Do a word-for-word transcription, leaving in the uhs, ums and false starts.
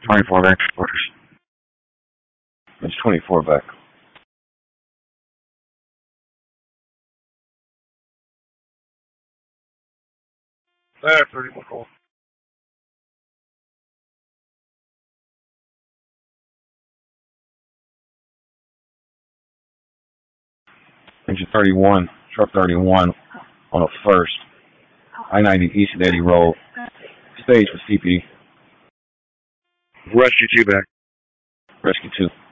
twenty-four back quarters. It's twenty-four back. There, thirty-four. Engine thirty-one, truck thirty-one on a first. I ninety East of Eddy Road. Stage for C P D. Rescue two back. Rescue two.